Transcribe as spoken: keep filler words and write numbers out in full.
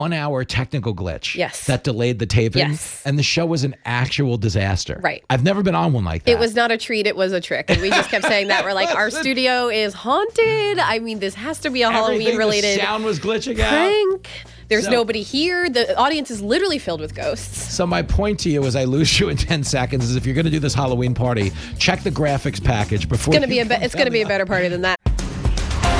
one hour technical glitch. Yes. That delayed the taping. Yes. And the show was an actual disaster. Right. I've never been on one like that. It was not a treat. It was a trick. And we just kept saying that. We're like, our studio is haunted. I mean, this has to be a Halloween related The sound was glitching out. prank. There's So- nobody here. The audience is literally filled with ghosts. So my point to you as I lose you in ten seconds is if you're going to do this Halloween party, check the graphics package before It's gonna you be a be- come it's gonna down be the a better party than that.